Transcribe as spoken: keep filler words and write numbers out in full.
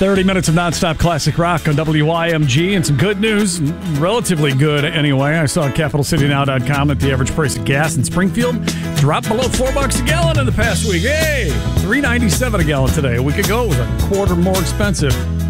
thirty minutes of nonstop classic rock on W Y M G, and some good news, relatively good anyway. I saw at capital city now dot com that the average price of gas in Springfield dropped below four bucks a gallon in the past week. Hey, three ninety-seven a gallon today. A week ago, it was a quarter more expensive.